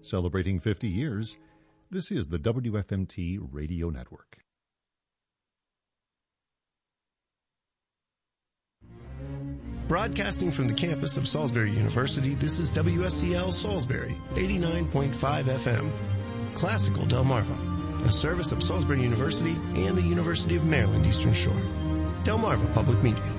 Celebrating 50 years, this is the WFMT Radio Network. Broadcasting from the campus of Salisbury University, this is WSCL Salisbury, 89.5 FM. Classical Delmarva, a service of Salisbury University and the University of Maryland Eastern Shore. Delmarva Public Media.